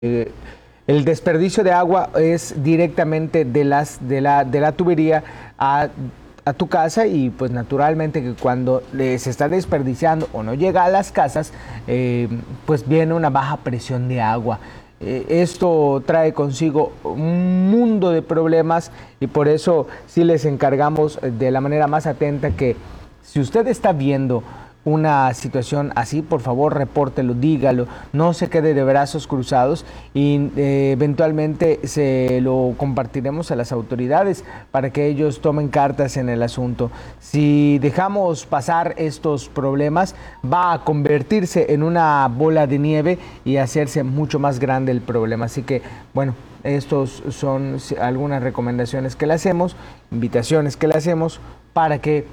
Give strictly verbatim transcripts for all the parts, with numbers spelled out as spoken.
eh, el desperdicio de agua es directamente de, las, de, la, de la tubería a, a tu casa, y pues naturalmente que cuando eh, se está desperdiciando o no llega a las casas, eh, pues viene una baja presión de agua. Eh, esto trae consigo un mundo de problemas, y por eso sí les encargamos de la manera más atenta que si usted está viendo una situación así, por favor repórtelo, dígalo, no se quede de brazos cruzados, y eh, eventualmente se lo compartiremos a las autoridades para que ellos tomen cartas en el asunto. Si dejamos pasar estos problemas, va a convertirse en una bola de nieve y hacerse mucho más grande el problema. Así que, bueno, estos son algunas recomendaciones que le hacemos, invitaciones que le hacemos para que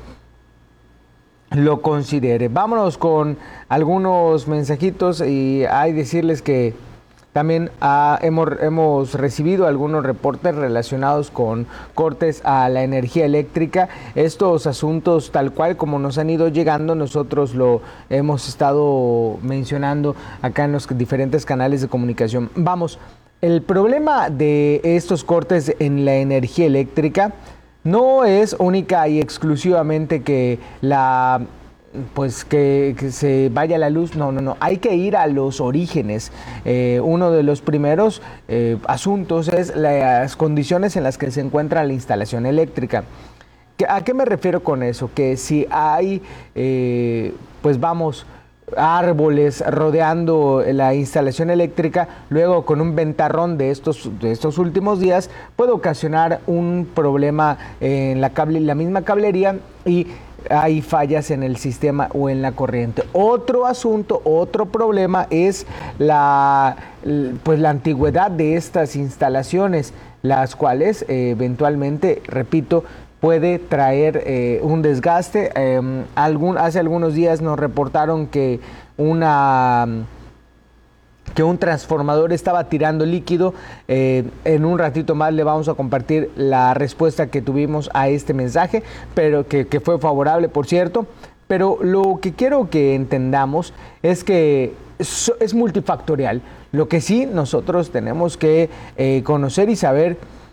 lo considere. Vámonos con algunos mensajitos, y hay decirles que también ah, hemos, hemos recibido algunos reportes relacionados con cortes a la energía eléctrica. Estos asuntos, tal cual como nos han ido llegando, nosotros lo hemos estado mencionando acá en los diferentes canales de comunicación. Vamos, el problema de estos cortes en la energía eléctrica no es única y exclusivamente que la pues que, que se vaya la luz. No, no, no. Hay que ir a los orígenes. Eh, uno de los primeros eh, asuntos es las condiciones en las que se encuentra la instalación eléctrica. ¿A qué me refiero con eso? Que si hay, eh, pues vamos, árboles rodeando la instalación eléctrica, luego con un ventarrón de estos, de estos últimos días, puede ocasionar un problema en la, cable, la misma cablería, y hay fallas en el sistema o en la corriente. Otro asunto, otro problema es la, pues la antigüedad de estas instalaciones, las cuales eh, eventualmente, repito, puede traer eh, un desgaste. Eh, algún, hace algunos días nos reportaron que una que un transformador estaba tirando líquido. Eh, en un ratito más le vamos a compartir la respuesta que tuvimos a este mensaje, pero que, que fue favorable, por cierto. Pero lo que quiero que entendamos es que es, es multifactorial. Lo que sí nosotros tenemos que eh, conocer y saber,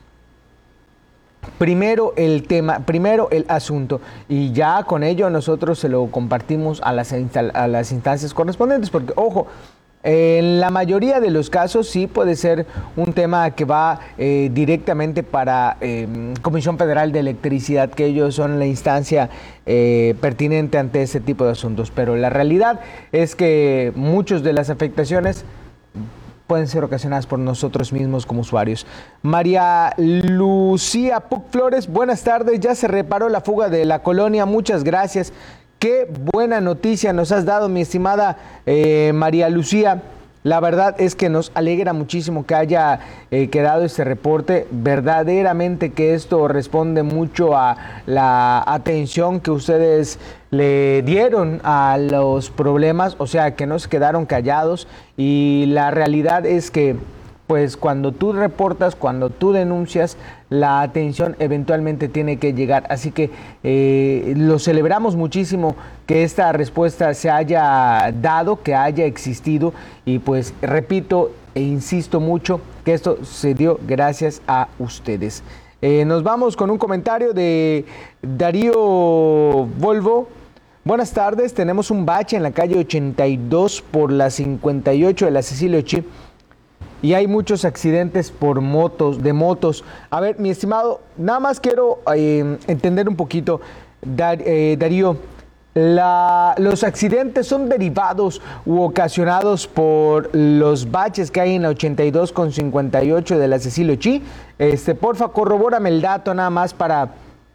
primero el tema, primero el asunto, y ya con ello nosotros se lo compartimos a las, a las instancias correspondientes, porque ojo, en la mayoría de los casos sí puede ser un tema que va eh, directamente para eh, Comisión Federal de Electricidad, que ellos son la instancia eh, pertinente ante ese tipo de asuntos, pero la realidad es que muchas de las afectaciones pueden ser ocasionadas por nosotros mismos como usuarios. María Lucía Puc Flores, buenas tardes. Ya se reparó la fuga de la colonia, muchas gracias. Qué buena noticia nos has dado, mi estimada eh, María Lucía. La verdad es que nos alegra muchísimo que haya eh, quedado este reporte. Verdaderamente que esto responde mucho a la atención que ustedes le dieron a los problemas, o sea, que no se quedaron callados. Y la realidad es que, pues cuando tú reportas, cuando tú denuncias, la atención eventualmente tiene que llegar. Así que eh, lo celebramos muchísimo que esta respuesta se haya dado, que haya existido, y pues repito e insisto mucho que esto se dio gracias a ustedes. Eh, nos vamos con un comentario de Darío Volvo. Buenas tardes, tenemos un bache en la calle ochenta y dos por la cincuenta y ocho de la Cecilio Chi, y hay muchos accidentes por motos, de motos. A ver, mi estimado, nada más quiero eh, entender un poquito, Dar, eh, Darío, la, ¿los accidentes son derivados u ocasionados por los baches que hay en la ochenta y dos con cincuenta y ocho de la Cecilio Chi? Este, porfa, corrobórame el dato nada más para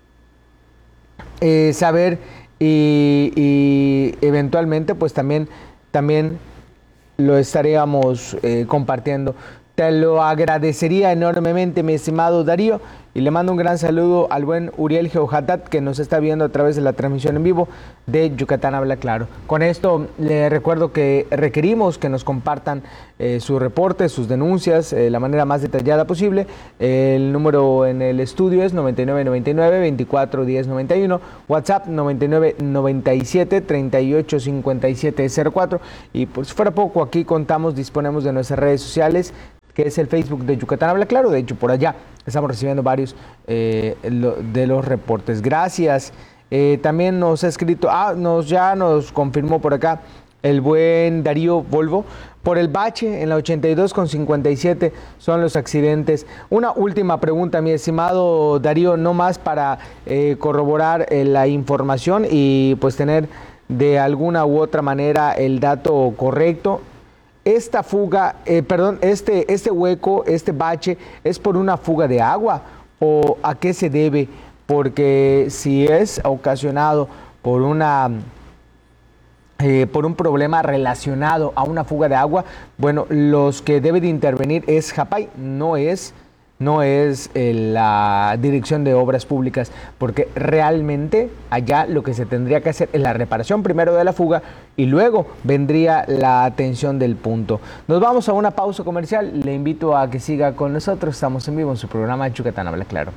eh, saber, y, y eventualmente pues también, también lo estaríamos eh, compartiendo. Te lo agradecería enormemente, mi estimado Darío, y le mando un gran saludo al buen Uriel Geohatat, que nos está viendo a través de la transmisión en vivo de Yucatán Habla Claro. Con esto le recuerdo que requerimos que nos compartan eh, sus reportes, sus denuncias, de eh, la manera más detallada posible. Eh, el número en el estudio es noventa y nueve noventa y nueve, veinticuatro diez noventa y uno, WhatsApp noventa y nueve noventa y siete, treinta y ocho cincuenta y siete cero cuatro, y por si fuera poco, aquí contamos, disponemos de nuestras redes sociales, que es el Facebook de Yucatán Habla Claro. De hecho, por allá estamos recibiendo varios eh, lo, de los reportes. Gracias. Eh, también nos ha escrito, ah, nos ya nos confirmó por acá el buen Darío Volvo. Por el bache en la ochenta y dos con cincuenta y siete son los accidentes. Una última pregunta, mi estimado Darío, no más para eh, corroborar eh, la información y pues tener de alguna u otra manera el dato correcto. Esta fuga, eh, perdón, este, este hueco, este bache, ¿es por una fuga de agua o a qué se debe? Porque si es ocasionado por una eh, por un problema relacionado a una fuga de agua, bueno, los que debe de intervenir es Japay, no es no es eh, la Dirección de Obras Públicas, porque realmente allá lo que se tendría que hacer es la reparación primero de la fuga y luego vendría la atención del punto. Nos vamos a una pausa comercial, le invito a que siga con nosotros, estamos en vivo en su programa Yucatán Habla Claro.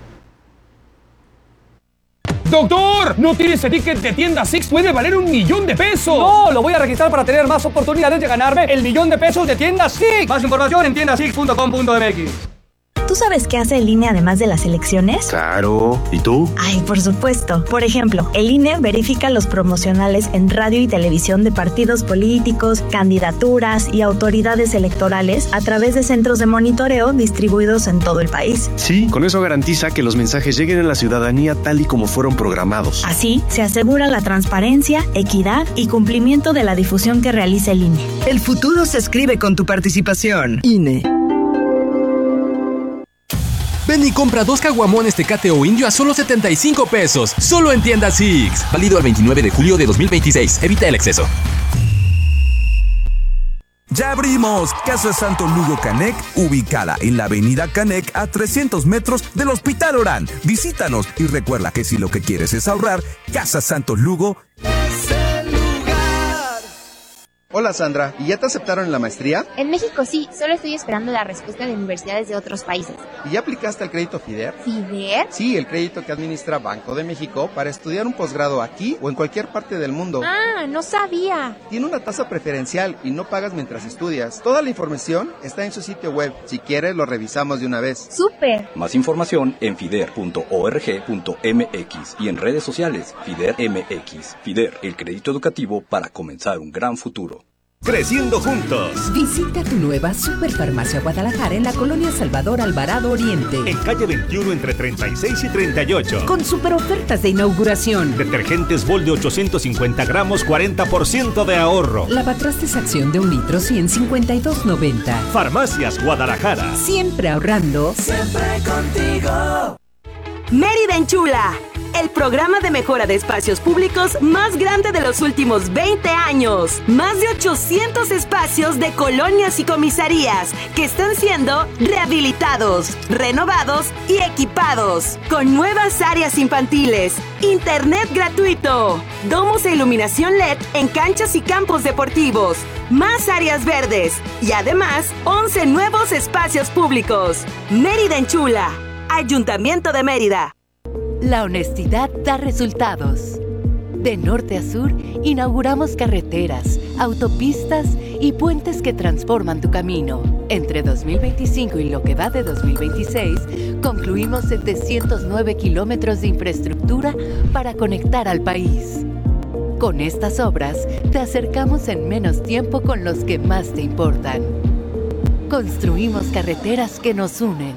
¡Doctor! ¿No tiene ese ticket de tienda Six? ¡Puede valer un millón de pesos! ¡No! Lo voy a registrar para tener más oportunidades de ganarme el millón de pesos de tienda Six. Más información en tienda six punto com punto m x. ¿Tú sabes qué hace el I N E además de las elecciones? Claro. ¿Y tú? Ay, por supuesto. Por ejemplo, el I N E verifica los promocionales en radio y televisión de partidos políticos, candidaturas y autoridades electorales a través de centros de monitoreo distribuidos en todo el país. Sí, con eso garantiza que los mensajes lleguen a la ciudadanía tal y como fueron programados. Así, se asegura la transparencia, equidad y cumplimiento de la difusión que realiza el I N E. El futuro se escribe con tu participación. I N E. Ven y compra dos caguamones Tecate o Indio a solo setenta y cinco pesos. Solo en tienda Six. Válido al veintinueve de julio de dos mil veintiséis. Evita el exceso. Ya abrimos Casa Santo Lugo Canec, ubicada en la avenida Canec a trescientos metros del Hospital Orán. Visítanos y recuerda que si lo que quieres es ahorrar, Casa Santo Lugo es el lugar. Hola Sandra, ¿y ya te aceptaron en la maestría? En México sí, solo estoy esperando la respuesta de universidades de otros países. ¿Y ya aplicaste al crédito FIDER? ¿FIDER? Sí, el crédito que administra Banco de México para estudiar un posgrado aquí o en cualquier parte del mundo. Ah, no sabía. Tiene una tasa preferencial y no pagas mientras estudias. Toda la información está en su sitio web. Si quieres, lo revisamos de una vez. ¡Súper! Más información en fider punto org punto m x y en redes sociales FIDER M X. FIDER, el crédito educativo para comenzar un gran futuro. Creciendo juntos. Visita tu nueva Superfarmacia Guadalajara en la colonia Salvador Alvarado Oriente. En calle veintiuno entre treinta y seis y treinta y ocho. Con super ofertas de inauguración. Detergentes Vol de ochocientos cincuenta gramos, cuarenta por ciento de ahorro. Lavatrastes Acción de un litro, ciento cincuenta y dos noventa. Farmacias Guadalajara. Siempre ahorrando. Siempre contigo. Mérida Enchula, el programa de mejora de espacios públicos más grande de los últimos veinte años. Más de ochocientos espacios de colonias y comisarías que están siendo rehabilitados, renovados y equipados. Con nuevas áreas infantiles, internet gratuito, domos e iluminación L E D en canchas y campos deportivos, más áreas verdes y además once nuevos espacios públicos. Mérida Enchula, Ayuntamiento de Mérida. La honestidad da resultados. De norte a sur, inauguramos carreteras, autopistas y puentes que transforman tu camino. Entre dos mil veinticinco y lo que va de dos mil veintiséis, concluimos setecientos nueve kilómetros de infraestructura para conectar al país. Con estas obras, te acercamos en menos tiempo con los que más te importan. Construimos carreteras que nos unen.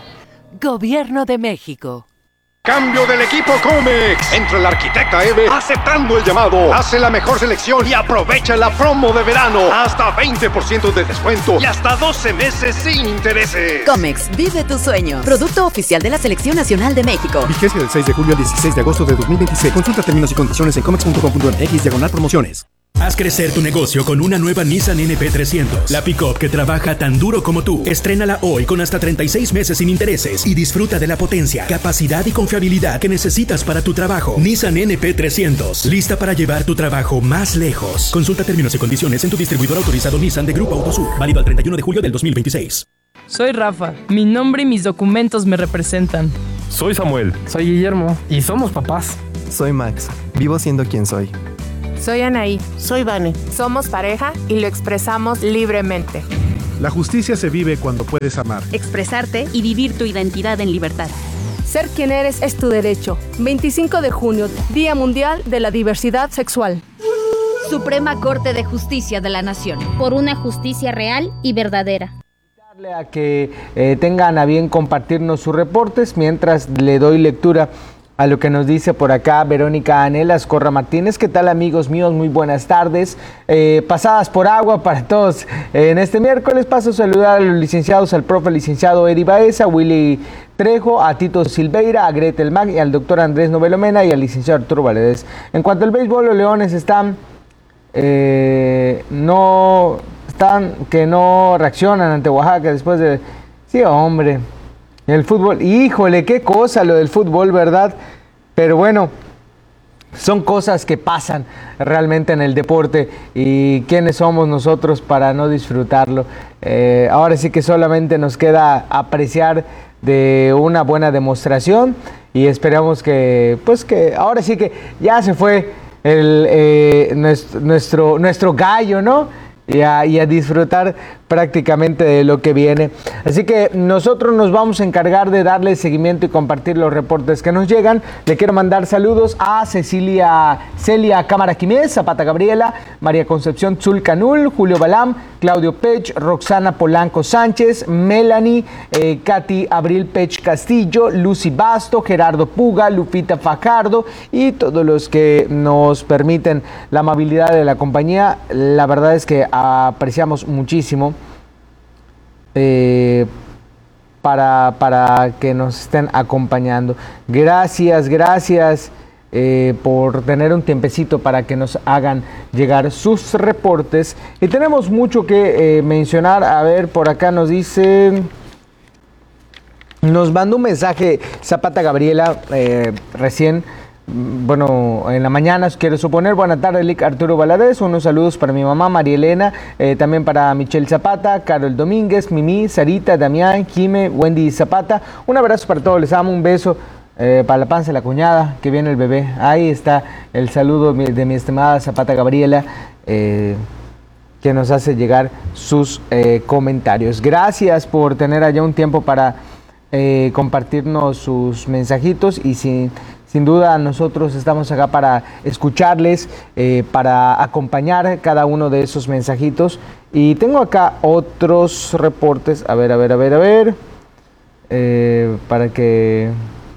Gobierno de México. Cambio del equipo Comex. Entra el arquitecta Eve aceptando el llamado. Hace la mejor selección y aprovecha la promo de verano. Hasta veinte por ciento de descuento y hasta doce meses sin intereses. Comex, vive tu sueño. Producto oficial de la Selección Nacional de México. Vigencia del seis de julio al dieciséis de agosto de dos mil veintiséis. Consulta términos y condiciones en comex punto com punto m x diagonal promociones. Haz crecer tu negocio con una nueva Nissan N P trescientos. La pick-up que trabaja tan duro como tú. Estrénala hoy con hasta treinta y seis meses sin intereses y disfruta de la potencia, capacidad y confiabilidad que necesitas para tu trabajo. Nissan N P trescientos. Lista para llevar tu trabajo más lejos. Consulta términos y condiciones en tu distribuidor autorizado Nissan de Grupo Autosur. Válido al treinta y uno de julio del dos mil veintiséis. Soy Rafa. Mi nombre y mis documentos me representan. Soy Samuel. Soy Guillermo. Y somos papás. Soy Max. Vivo siendo quien soy. Soy Anaí. Soy Vane. Somos pareja y lo expresamos libremente. La justicia se vive cuando puedes amar, expresarte y vivir tu identidad en libertad. Ser quien eres es tu derecho. veinticinco de junio, Día Mundial de la Diversidad Sexual. Suprema Corte de Justicia de la Nación. Por una justicia real y verdadera. A que eh, tengan a bien compartirnos sus reportes mientras le doy lectura a lo que nos dice por acá Verónica Anelas Corra Martínez. ¿Qué tal, amigos míos? Muy buenas tardes. Eh, pasadas por agua para todos. Eh, en este miércoles paso a saludar a los licenciados, al profe licenciado Eri Baeza, a Willy Trejo, a Tito Silveira, a Gretel Mag y al doctor Andrés Novelomena y al licenciado Arturo Valadez. En cuanto al béisbol, los Leones están eh, no están que no reaccionan ante Oaxaca después de... Sí, hombre. El fútbol, híjole, qué cosa lo del fútbol, ¿verdad? Pero bueno, son cosas que pasan realmente en el deporte y quiénes somos nosotros para no disfrutarlo. Eh, ahora sí que solamente nos queda apreciar de una buena demostración y esperamos que, pues que ahora sí que ya se fue el, eh, nuestro, nuestro, nuestro gallo, ¿no? Y a, y a disfrutar prácticamente de lo que viene. Así que nosotros nos vamos a encargar de darle seguimiento y compartir los reportes que nos llegan. Le quiero mandar saludos a Cecilia, Celia Cámara Quimés, Zapata Gabriela, María Concepción Tzulcanul, Julio Balam, Claudio Pech, Roxana Polanco Sánchez, Melanie, eh, Katy Abril Pech Castillo, Lucy Basto, Gerardo Puga, Lupita Fajardo y todos los que nos permiten la amabilidad de la compañía. La verdad es que apreciamos muchísimo eh, para, para que nos estén acompañando. Gracias, gracias eh, por tener un tiempecito para que nos hagan llegar sus reportes. Y tenemos mucho que eh, mencionar. A ver, por acá nos dice... Nos mandó un mensaje Zapata Gabriela eh, recién. Bueno, en la mañana, quiero suponer. Buenas tardes, Lic Arturo Valadez. Unos saludos para mi mamá, María Elena. Eh, también para Michelle Zapata, Carol Domínguez, Mimi, Sarita, Damián, Jime, Wendy Zapata. Un abrazo para todos. Les amo un beso eh, para la panza de la cuñada, que viene el bebé. Ahí está el saludo de mi estimada Zapata Gabriela, eh, que nos hace llegar sus eh, comentarios. Gracias por tener allá un tiempo para eh, compartirnos sus mensajitos y sin... Sin duda nosotros estamos acá para escucharles, eh, para acompañar cada uno de esos mensajitos. Y tengo acá otros reportes, a ver, a ver, a ver, a ver, eh, para que...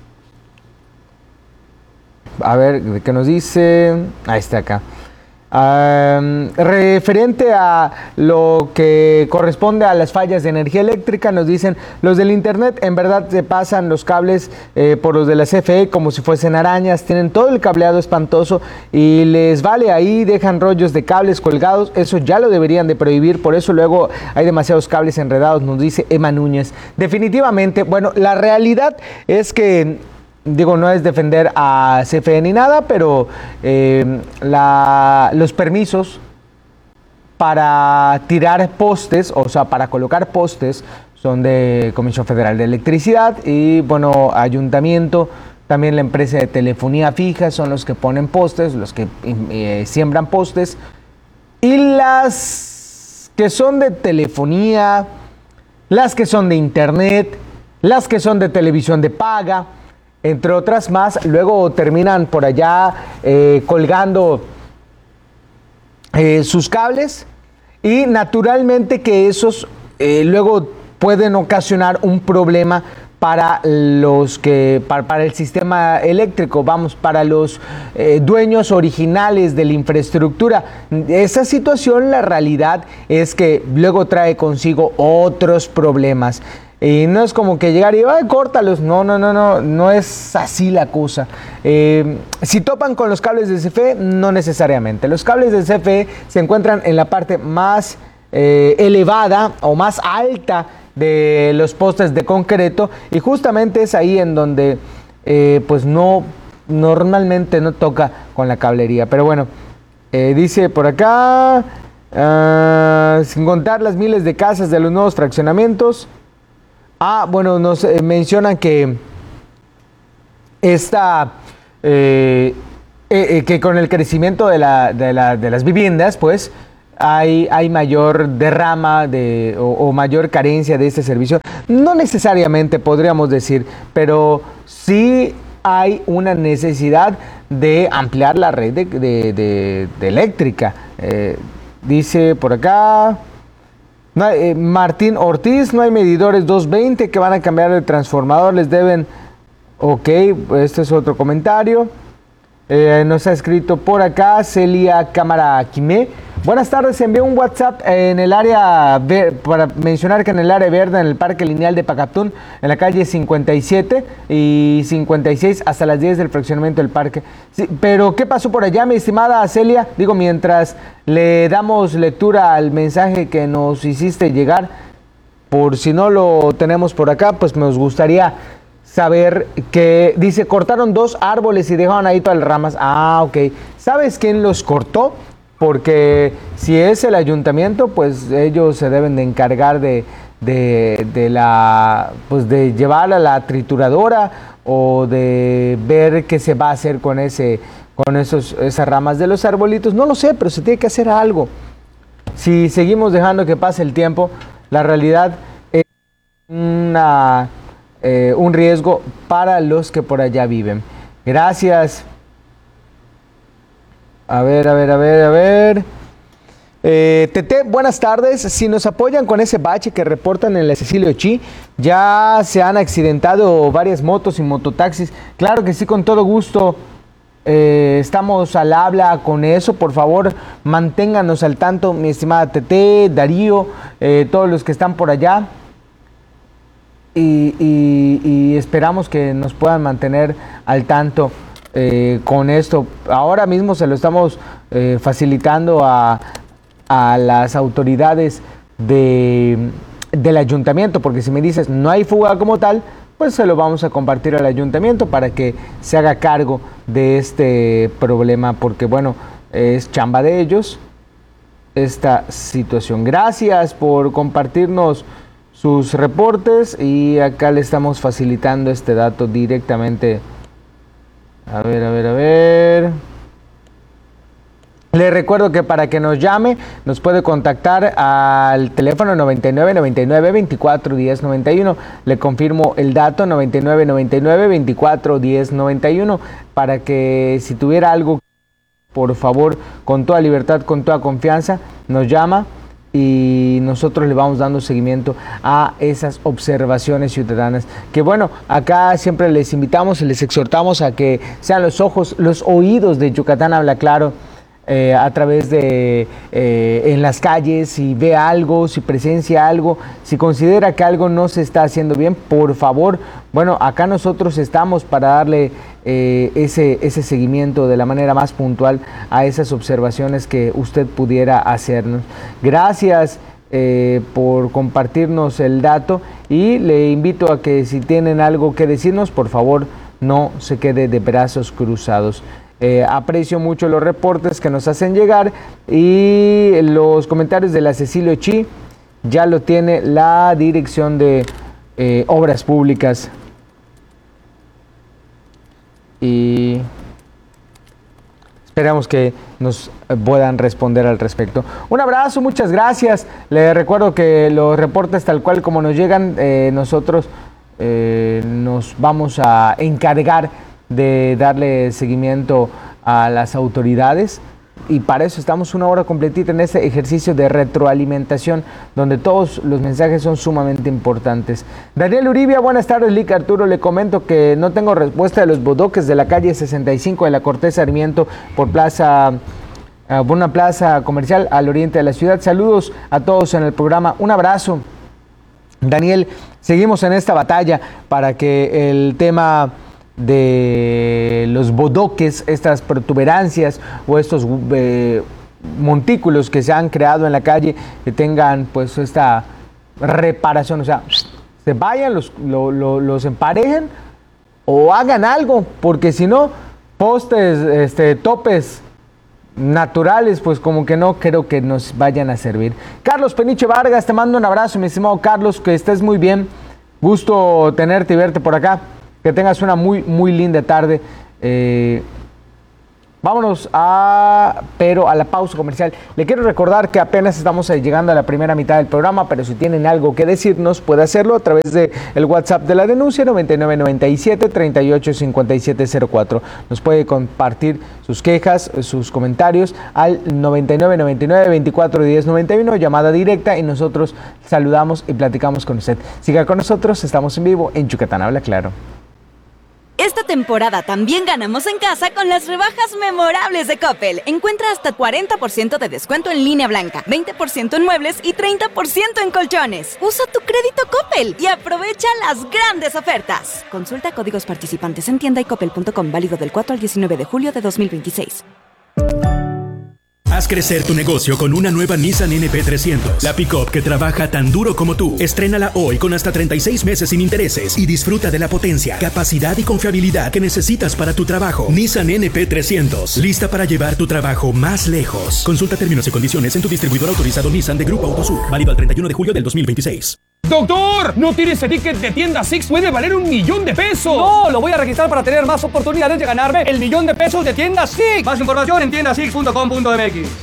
A ver, ¿qué nos dice? Ahí está acá. Um, referente a lo que corresponde a las fallas de energía eléctrica, nos dicen los del internet en verdad se pasan los cables eh, por los de la C F E como si fuesen arañas, tienen todo el cableado espantoso y les vale ahí, dejan rollos de cables colgados. Eso ya lo deberían de prohibir, por eso luego hay demasiados cables enredados, nos dice Emma Núñez. Definitivamente, bueno, la realidad es que digo, no es defender a C F E ni nada, pero eh, la, los permisos para tirar postes, o sea, para colocar postes, son de Comisión Federal de Electricidad y, bueno, Ayuntamiento, también la empresa de telefonía fija, son los que ponen postes, los que eh, siembran postes. Y las que son de telefonía, las que son de internet, las que son de televisión de paga, entre otras más, luego terminan por allá eh, colgando eh, sus cables y naturalmente que esos eh, luego pueden ocasionar un problema para los que para, para el sistema eléctrico, vamos, para los eh, dueños originales de la infraestructura. Esa situación, la realidad es que luego trae consigo otros problemas. Y no es como que llegar y, ay, córtalos. No, no, no, no, no es así la cosa. Eh, si topan con los cables de C F E, no necesariamente. Los cables de C F E se encuentran en la parte más eh, elevada o más alta de los postes de concreto y justamente es ahí en donde eh, pues no, normalmente no toca con la cablería. Pero bueno, eh, dice por acá... Uh, sin contar las miles de casas de los nuevos fraccionamientos. Ah, bueno, nos eh, mencionan que esta eh, eh, eh, que con el crecimiento de, la, de, la, de las viviendas, pues hay, hay mayor derrama de, o, o mayor carencia de este servicio. No necesariamente podríamos decir, pero sí hay una necesidad de ampliar la red de, de, de, de eléctrica. Eh, Dice por acá, no hay, eh, Martín Ortiz, no hay medidores doscientos veinte que van a cambiar el transformador, les deben, ok, este es otro comentario. Eh, nos ha escrito por acá Celia Cámara Quimé. Buenas tardes, envié un WhatsApp en el área, ver, para mencionar que en el área verde, en el Parque Lineal de Pacatún, en la calle cincuenta y siete y cincuenta y seis hasta las diez del fraccionamiento del parque. Sí, pero ¿qué pasó por allá, mi estimada Celia? Digo, mientras le damos lectura al mensaje que nos hiciste llegar, por si no lo tenemos por acá, pues nos gustaría saber que dice, cortaron dos árboles y dejaron ahí todas las ramas. Ah, ok. ¿Sabes quién los cortó? Porque si es el ayuntamiento, pues ellos se deben de encargar de, de, de la, pues de llevar a la trituradora o de ver qué se va a hacer con ese, con esos, esas ramas de los arbolitos. No lo sé, pero se tiene que hacer algo. Si seguimos dejando que pase el tiempo, la realidad es una, eh, un riesgo para los que por allá viven. Gracias. A ver, a ver, a ver, a ver. Eh, Tete, buenas tardes. Si nos apoyan con ese bache que reportan en la Cecilio Chi, ya se han accidentado varias motos y mototaxis. Claro que sí, con todo gusto. Eh, estamos al habla con eso. Por favor, manténganos al tanto, mi estimada Tete, Darío, eh, todos los que están por allá. Y, y, y esperamos que nos puedan mantener al tanto. Eh, con esto, ahora mismo se lo estamos eh, facilitando a, a las autoridades de, del ayuntamiento, porque si me dices no hay fuga como tal, pues se lo vamos a compartir al ayuntamiento para que se haga cargo de este problema, porque bueno, es chamba de ellos esta situación. Gracias por compartirnos sus reportes y acá le estamos facilitando este dato directamente. A ver, a ver, a ver. Le recuerdo que para que nos llame, nos puede contactar al teléfono noventa y nueve, noventa y nueve, veinticuatro, diez, noventa y uno. Le confirmo el dato, noventa y nueve, noventa y nueve, veinticuatro, diez, noventa y uno, para que si tuviera algo, por favor, con toda libertad, con toda confianza, nos llama y nosotros le vamos dando seguimiento a esas observaciones ciudadanas. Que bueno, acá siempre les invitamos y les exhortamos a que sean los ojos, los oídos de Yucatán Habla Claro, eh, a través de eh, en las calles, si ve algo, si presencia algo, si considera que algo no se está haciendo bien, por favor, bueno, acá nosotros estamos para darle eh, ese, ese seguimiento de la manera más puntual a esas observaciones que usted pudiera hacernos. Gracias eh, por compartirnos el dato y le invito a que si tienen algo que decirnos, por favor, no se quede de brazos cruzados. Eh, aprecio mucho los reportes que nos hacen llegar y los comentarios de la Cecilio Chi ya lo tiene la Dirección de eh, Obras Públicas. Y esperamos que nos puedan responder al respecto. Un abrazo, muchas gracias. Les recuerdo que los reportes tal cual como nos llegan, eh, nosotros eh, nos vamos a encargar de darle seguimiento a las autoridades y para eso estamos una hora completita en este ejercicio de retroalimentación donde todos los mensajes son sumamente importantes. Daniel Uribia, buenas tardes. Lic Arturo, le comento que no tengo respuesta de los bodoques de la calle sesenta y cinco de la Cortés Sarmiento por plaza, uh, por una plaza comercial al oriente de la ciudad. Saludos a todos en el programa, un abrazo. Daniel, seguimos en esta batalla para que el tema de los bodoques, estas protuberancias o estos eh, montículos que se han creado en la calle, que tengan pues esta reparación, o sea, se vayan, los, lo, lo, los emparejen o hagan algo, porque si no, postes, este, topes naturales, pues como que no creo que nos vayan a servir. Carlos Peniche Vargas, te mando un abrazo, mi estimado Carlos, que estés muy bien, gusto tenerte y verte por acá, que tengas una muy, muy linda tarde. Eh, Vámonos a, pero a la pausa comercial. Le quiero recordar que apenas estamos llegando a la primera mitad del programa, pero si tienen algo que decirnos, puede hacerlo a través del WhatsApp de la denuncia, noventa y nueve noventa y siete, treinta y ocho cincuenta y siete cero cuatro. Nos puede compartir sus quejas, sus comentarios al noventa y nueve noventa y nueve, veinticuatro diez noventa y uno, llamada directa, y nosotros saludamos y platicamos con usted. Siga con nosotros, estamos en vivo en Yucatán Habla Claro. Esta temporada también ganamos en casa con las rebajas memorables de Coppel. Encuentra hasta cuarenta por ciento de descuento en línea blanca, veinte por ciento en muebles y treinta por ciento en colchones. Usa tu crédito Coppel y aprovecha las grandes ofertas. Consulta códigos participantes en tienda y coppel punto com, válido del cuatro al diecinueve de julio de dos mil veintiséis. Haz crecer tu negocio con una nueva Nissan N P trescientos. La pick-up que trabaja tan duro como tú. Estrénala hoy con hasta treinta y seis meses sin intereses y disfruta de la potencia, capacidad y confiabilidad que necesitas para tu trabajo. Nissan N P trescientos. Lista para llevar tu trabajo más lejos. Consulta términos y condiciones en tu distribuidor autorizado Nissan de Grupo Autosur. Válido al treinta y uno de julio del dos mil veintiséis. ¡Doctor! ¡No tires ese ticket de tienda Six! ¡Puede valer un millón de pesos! ¡No! Lo voy a registrar para tener más oportunidades de ganarme el millón de pesos de tienda Six. Más información en tienda six punto com punto m x.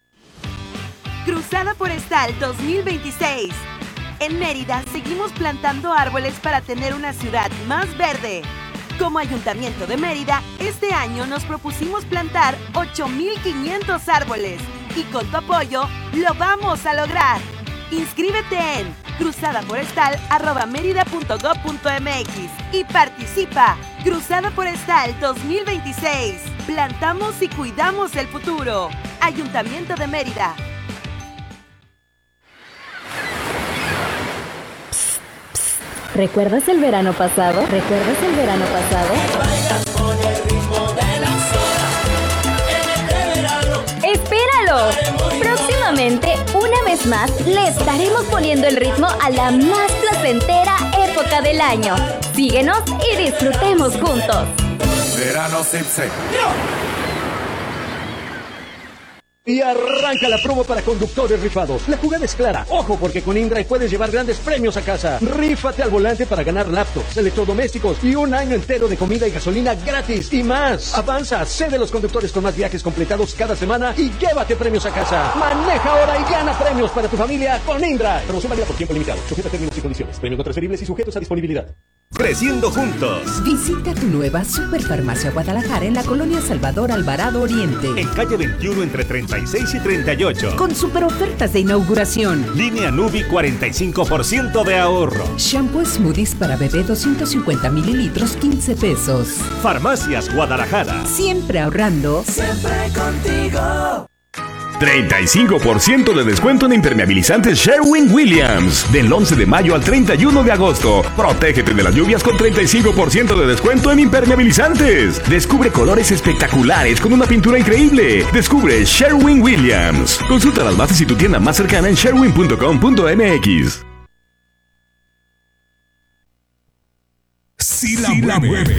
Cruzada Forestal dos mil veintiséis. En Mérida seguimos plantando árboles para tener una ciudad más verde. Como Ayuntamiento de Mérida, este año nos propusimos plantar ocho mil quinientos árboles y con tu apoyo lo vamos a lograr. Inscríbete en cruzadaforestal arroba mérida punto gob punto m x y participa. Cruzada Forestal dos mil veintiséis. Plantamos y cuidamos el futuro. Ayuntamiento de Mérida. ¿Recuerdas el verano pasado? ¿Recuerdas el verano pasado? ¡Espéralo! Próximamente, una vez más, le estaremos poniendo el ritmo a la más placentera época del año. Síguenos y disfrutemos juntos. Verano Sipse. Y arranca la promo para conductores rifados. La jugada es clara. Ojo, porque con InDrive puedes llevar grandes premios a casa. Rífate al volante para ganar laptops, electrodomésticos y un año entero de comida y gasolina gratis y más. Avanza, sé de los conductores con más viajes completados cada semana y llévate premios a casa. Maneja ahora y gana premios para tu familia con InDrive. Promoción válida por tiempo limitado. Sujeta a términos y condiciones. Premios no transferibles y sujetos a disponibilidad. Creciendo juntos. Visita tu nueva Superfarmacia Guadalajara en la colonia Salvador Alvarado Oriente. En calle veintiuno entre treinta y seis y treinta y ocho. Con super ofertas de inauguración. Línea Nubi cuarenta y cinco por ciento de ahorro. Shampoo Smoothies para bebé doscientos cincuenta mililitros, quince pesos. Farmacias Guadalajara. Siempre ahorrando. Siempre contigo. treinta y cinco por ciento de descuento en impermeabilizantes Sherwin-Williams. Del once de mayo al treinta y uno de agosto. Protégete de las lluvias con treinta y cinco por ciento de descuento en impermeabilizantes. Descubre colores espectaculares con una pintura increíble. Descubre Sherwin-Williams. Consulta las bases y tu tienda más cercana en sherwin punto com punto m x. Si la, si la mueve.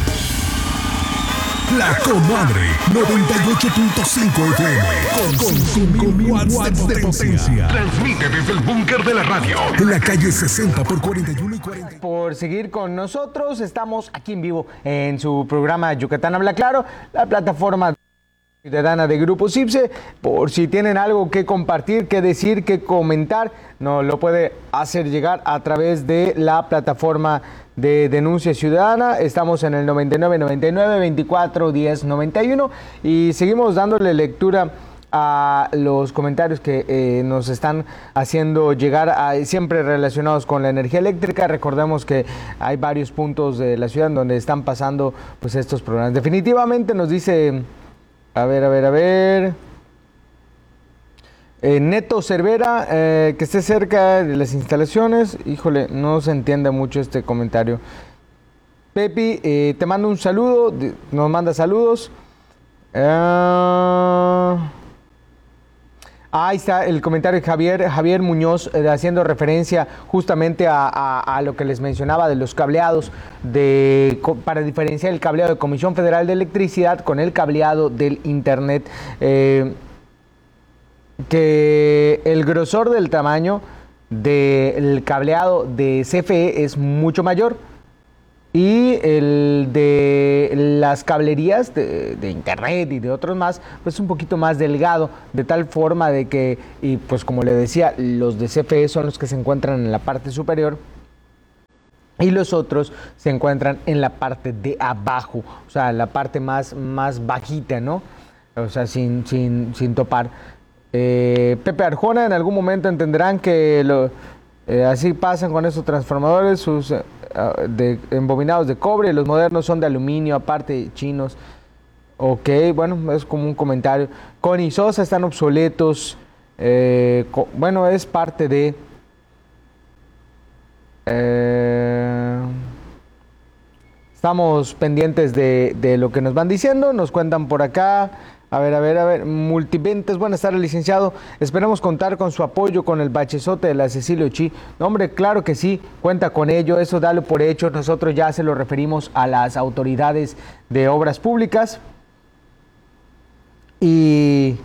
La Comadre noventa y ocho punto cinco F M con cinco mil watts de potencia. Transmite desde el búnker de la radio en la calle sesenta por cuarenta y uno y cuarenta. Por seguir con nosotros, estamos aquí en vivo en su programa Yucatán Habla Claro, la plataforma ciudadana de Grupo Sipse. Por si tienen algo que compartir, que decir, que comentar, nos lo puede hacer llegar a través de la plataforma de Denuncia Ciudadana. Estamos en el noventa y nueve noventa y nueve, veinticuatro diez noventa y uno y seguimos dándole lectura a los comentarios que eh, nos están haciendo llegar, a, siempre relacionados con la energía eléctrica. Recordemos que hay varios puntos de la ciudad donde están pasando pues estos problemas. Definitivamente nos dice, a ver, a ver, a ver... Eh, Neto Cervera, eh, que esté cerca de las instalaciones. Híjole, no se entiende mucho este comentario. Pepi, eh, te mando un saludo, nos manda saludos. Uh, ahí está el comentario de Javier, Javier Muñoz, eh, haciendo referencia justamente a, a, a lo que les mencionaba de los cableados, de, para diferenciar el cableado de Comisión Federal de Electricidad con el cableado del Internet. Eh, que el grosor del tamaño del cableado de C F E es mucho mayor. Y el de las cablerías de, de internet y de otros más, pues un poquito más delgado, de tal forma de que, y pues como le decía, los de C F E son los que se encuentran en la parte superior y los otros se encuentran en la parte de abajo, o sea, la parte más, más bajita, ¿no? O sea, sin, sin, sin topar. Eh, Pepe Arjona, en algún momento entenderán que lo, eh, así pasan con esos transformadores, sus... de embobinados de cobre, los modernos son de aluminio, aparte chinos. Ok, bueno, es como un comentario. Connie Sosa, están obsoletos. Eh, co bueno, es parte de... Eh, estamos pendientes de, de lo que nos van diciendo, nos cuentan por acá. A ver, a ver, a ver, Multiventes, buenas tardes, licenciado. Esperamos contar con su apoyo con el bachezote de la Cecilio Chi. No, hombre, claro que sí, cuenta con ello, eso dalo por hecho. Nosotros ya se lo referimos a las autoridades de obras públicas. Y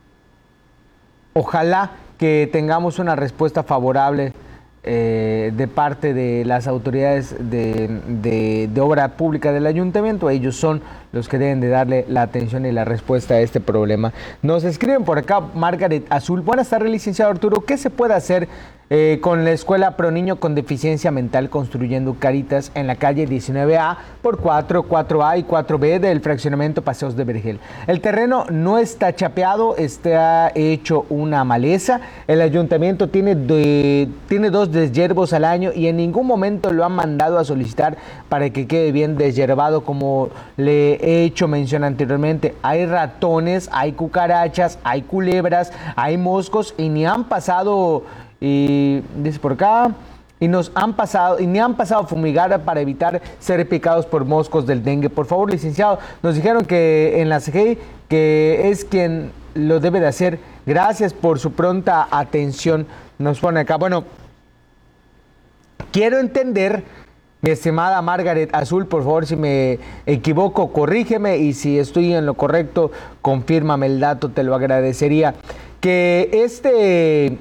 ojalá que tengamos una respuesta favorable eh, de parte de las autoridades de, de, de obra pública del ayuntamiento. Ellos son los que deben de darle la atención y la respuesta a este problema. Nos escriben por acá Margaret Azul. Buenas tardes, licenciado Arturo. ¿Qué se puede hacer eh, con la escuela Pro Niño con Deficiencia Mental construyendo caritas en la calle diecinueve A por cuatro, cuatro A y cuatro B del fraccionamiento Paseos de Vergel? El terreno no está chapeado, está hecho una maleza. El ayuntamiento tiene, de, tiene dos deshiervos al año y en ningún momento lo han mandado a solicitar para que quede bien deshiervado, como le he hecho mención anteriormente. Hay ratones, hay cucarachas, hay culebras, hay moscos y ni han pasado, y dice por acá, y nos han pasado, y ni han pasado a fumigar para evitar ser picados por moscos del dengue. Por favor, licenciado, nos dijeron que en la C G I que es quien lo debe de hacer. Gracias por su pronta atención. Nos pone acá. Bueno, quiero entender, mi estimada Margaret Azul, por favor, si me equivoco, corrígeme, y si estoy en lo correcto, confírmame el dato, te lo agradecería. Que este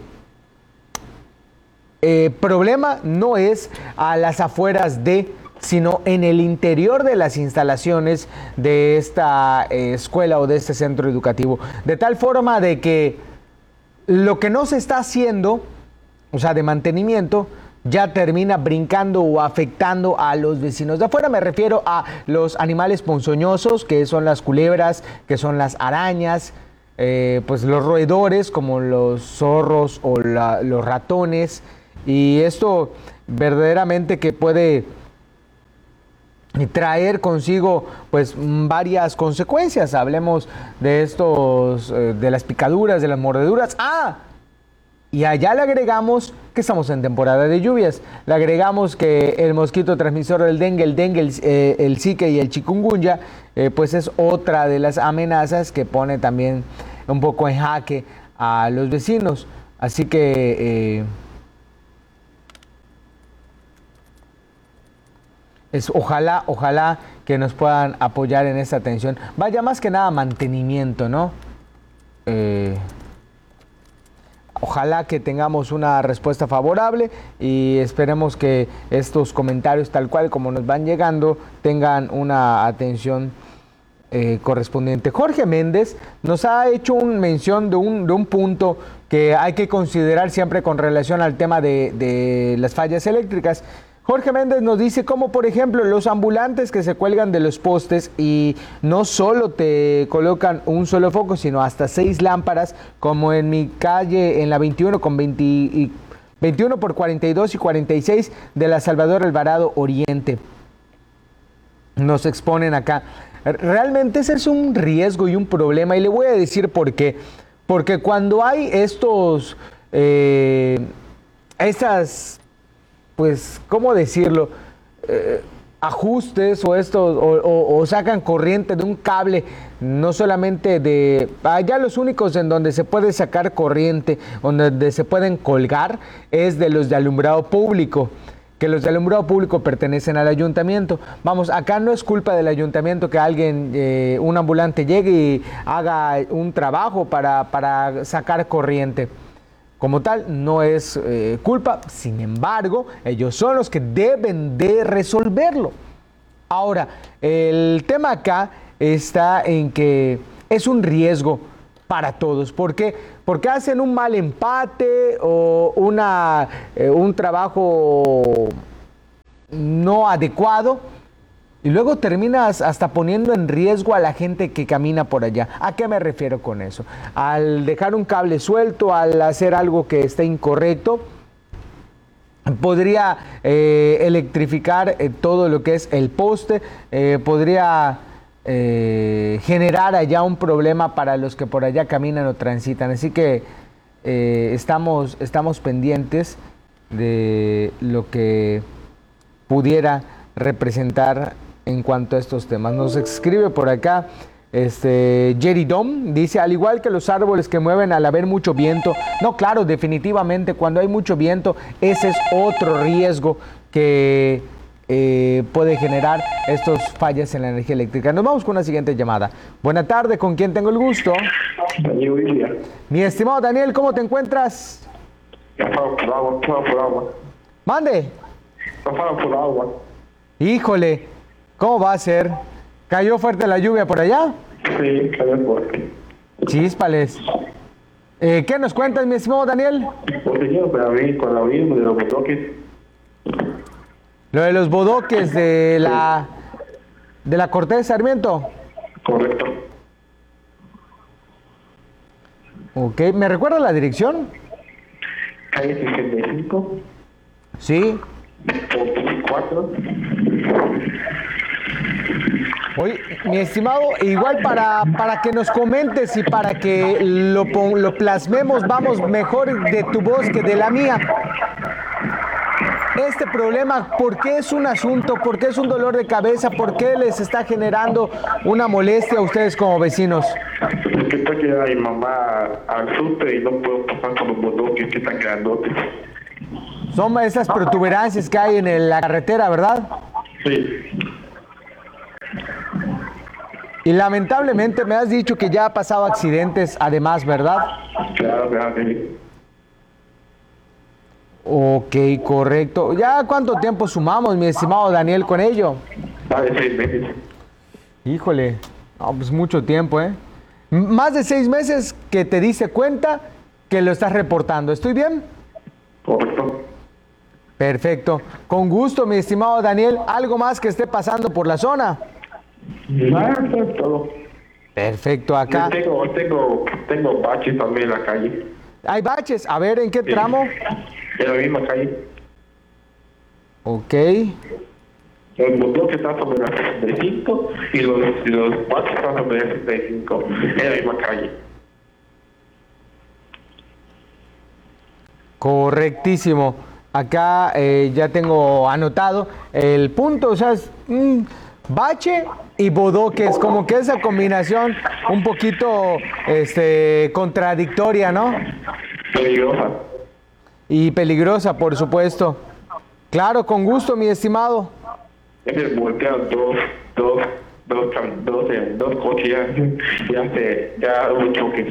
eh, problema no es a las afueras de, sino en el interior de las instalaciones de esta eh, escuela o de este centro educativo. De tal forma de que lo que no se está haciendo, o sea, de mantenimiento, ya termina brincando o afectando a los vecinos de afuera. Me refiero a los animales ponzoñosos, que son las culebras, que son las arañas, eh, pues los roedores como los zorros o la, los ratones. Y esto verdaderamente que puede traer consigo pues varias consecuencias. Hablemos de estos, eh, de las picaduras, de las mordeduras. ¡Ah! Y allá le agregamos que estamos en temporada de lluvias. Le agregamos que el mosquito transmisor del dengue, el dengue, el, eh, el zika y el chikungunya, eh, pues es otra de las amenazas que pone también un poco en jaque a los vecinos. Así que eh, es, ojalá, ojalá que nos puedan apoyar en esta atención. Vaya, más que nada mantenimiento, ¿no? Eh... Ojalá que tengamos una respuesta favorable y esperemos que estos comentarios, tal cual como nos van llegando, tengan una atención eh, correspondiente. Jorge Méndez nos ha hecho una mención de un, de un punto que hay que considerar siempre con relación al tema de, de las fallas eléctricas. Jorge Méndez nos dice como, por ejemplo, los ambulantes que se cuelgan de los postes y no solo te colocan un solo foco, sino hasta seis lámparas, como en mi calle, en la veintiuno con veinte y veintiuno por cuarenta y dos y cuarenta y seis de la Salvador Alvarado Oriente. Nos exponen acá. Realmente ese es un riesgo y un problema, y le voy a decir por qué. porque cuando hay estos, eh, estas, pues, ¿cómo decirlo? Eh, ajustes o estos, o, o, o sacan corriente de un cable, no solamente de, allá los únicos en donde se puede sacar corriente, donde se pueden colgar, es de los de alumbrado público, que los de alumbrado público pertenecen al ayuntamiento. Vamos, acá no es culpa del ayuntamiento que alguien, eh, un ambulante llegue y haga un trabajo para, para sacar corriente. Como tal, no es eh, culpa, sin embargo, ellos son los que deben de resolverlo. Ahora, el tema acá está en que es un riesgo para todos. ¿Por qué? Porque hacen un mal empate o una, eh, un trabajo no adecuado y luego terminas hasta poniendo en riesgo a la gente que camina por allá. ¿A qué me refiero con eso? Al dejar un cable suelto, al hacer algo que esté incorrecto, podría eh, electrificar eh, todo lo que es el poste, eh, podría eh, generar allá un problema para los que por allá caminan o transitan. Así que eh, estamos, estamos pendientes de lo que pudiera representar en cuanto a estos temas. Nos escribe por acá este Jerry Dom, dice, al igual que los árboles que mueven al haber mucho viento. No, claro, definitivamente cuando hay mucho viento, ese es otro riesgo que eh, puede generar estos fallas en la energía eléctrica. Nos vamos con una siguiente llamada. Buena tarde, ¿con quién tengo el gusto? Daniel. Mi estimado Daniel, ¿cómo te encuentras? Pasado por agua, pasado por agua. Mande. Pasado por agua. Híjole, ¿cómo va a ser? ¿Cayó fuerte la lluvia por allá? Sí, cayó fuerte. Chíspales. Eh, ¿Qué nos cuentas, mi estimado Daniel? Pues señor, para mí, con lo mismo de los bodoques. Lo de los bodoques de la de la Cortés Sarmiento. Correcto. Ok, ¿me recuerda la dirección? Calle sesenta y cinco. Sí. cuatro. Oye, mi estimado, igual para, para que nos comentes y para que lo, lo plasmemos, vamos, mejor de tu voz que de la mía. Este problema, ¿por qué es un asunto? ¿Por qué es un dolor de cabeza? ¿Por qué les está generando una molestia a ustedes como vecinos? Porque está que mi mamá al súper y no puedo pasar con los bodoques que están grandotes. Son esas protuberancias que hay en la carretera, ¿verdad? Sí. Y lamentablemente me has dicho que ya ha pasado accidentes además, ¿verdad? Claro, claro. Ok, correcto. ¿Ya cuánto tiempo sumamos, mi estimado Daniel, con ello? Más de seis meses. Híjole, no, pues mucho tiempo, ¿eh? M- más de seis meses que te diste cuenta que lo estás reportando. ¿Estoy bien? Correcto. Perfecto. Con gusto, mi estimado Daniel. ¿Algo más que esté pasando por la zona? Nada, es todo. Perfecto, acá. Yo tengo, tengo, tengo baches también en la calle. Hay baches. A ver, ¿en qué tramo? En la misma calle. Ok. El motor que está sobre la sesenta y cinco y los, y los baches están sobre la sesenta y cinco. En la misma calle. Correctísimo. Acá eh, ya tengo anotado el punto, o sea, es mm, bache y bodoques, como que esa combinación un poquito este, contradictoria, ¿no? Peligrosa. Y peligrosa, por supuesto. Claro, con gusto, mi estimado. Es que voltean dos, dos, dos, dos, eh, dos coches ya, ya, se, ya hubo choques.